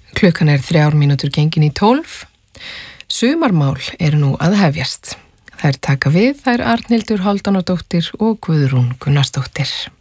Klukkan 3 gengin í 12. Sumarmál eru nú að hefjast. Þær taka við, þær Arnhildur Hálfdánardóttir og Guðrún Gunnarsdóttir.